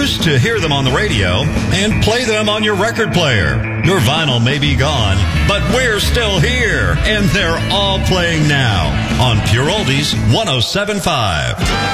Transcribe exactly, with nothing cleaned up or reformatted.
used to hear them on the radio and play them on your record player. Your vinyl may be gone, but we're still here, and they're all playing now on Pure Oldies one oh seven point five.